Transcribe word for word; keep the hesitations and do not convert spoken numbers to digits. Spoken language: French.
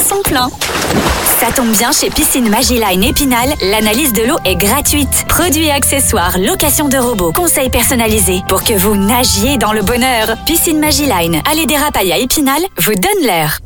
son plein. Ça tombe bien, chez Piscine Magiline Épinal, l'analyse de l'eau est gratuite. Produits et accessoires, location de robots, conseils personnalisés pour que vous nagiez dans le bonheur. Piscine Magiline, allée des Rapailles à Épinal, vous donne l'heure.